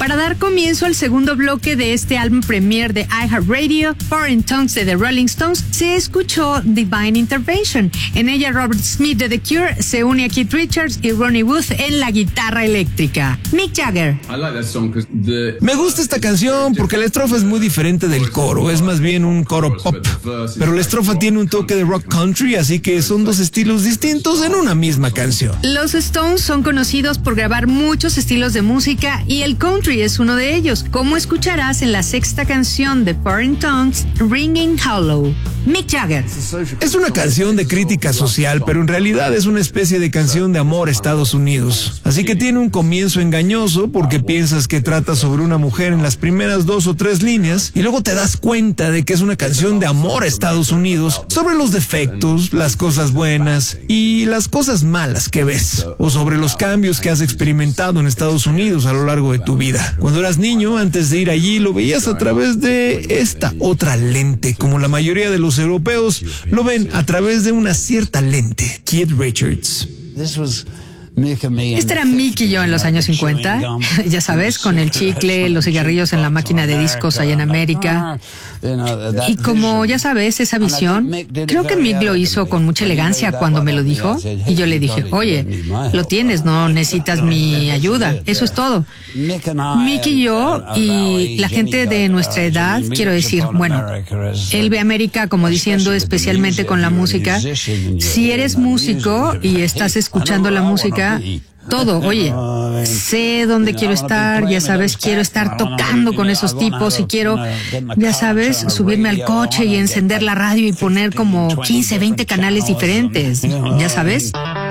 Para dar comienzo al segundo bloque de este álbum premier de iHeartRadio, Foreign Tongues de The Rolling Stones, se escuchó Divine Intervention. En ella Robert Smith de The Cure se une a Keith Richards y Ronnie Wood en la guitarra eléctrica. Mick Jagger. Me gusta esta canción porque la estrofa es muy diferente del coro, es más bien un coro pop, pero la estrofa tiene un toque de rock country, así que son dos estilos distintos en una misma canción. Los Stones son conocidos por grabar muchos estilos de música y el country es uno de ellos, como escucharás en la sexta canción de Foreign Tongues, Ringing Hollow. Mick Jagger. Es una canción de crítica social, pero en realidad es una especie de canción de amor a Estados Unidos. Así que tiene un comienzo engañoso porque piensas que trata sobre una mujer en las primeras 2 o 3 líneas y luego te das cuenta de que es una canción de amor a Estados Unidos, sobre los defectos, las cosas buenas y las cosas malas que ves, o sobre los cambios que has experimentado en Estados Unidos a lo largo de tu vida. Cuando eras niño, antes de ir allí, lo veías a través de esta otra lente, como la mayoría de los europeos lo ven a través de una cierta lente. Keith Richards. Este era Mick y yo en los años 50, ya sabes, con el chicle, los cigarrillos en la máquina de discos allá en América. Y como ya sabes, esa visión, creo que Mick lo hizo con mucha elegancia cuando me lo dijo. Y yo le dije, oye, lo tienes, no necesitas mi ayuda, eso es todo. Mick y yo y la gente de nuestra edad, quiero decir, bueno, él ve América como diciendo especialmente con la música. Si eres músico y estás escuchando la música, todo, oye, sé dónde quiero estar, ya sabes, quiero estar tocando con esos tipos y quiero, ya sabes, subirme al coche y encender la radio y poner como 15, 20 canales diferentes, ya sabes.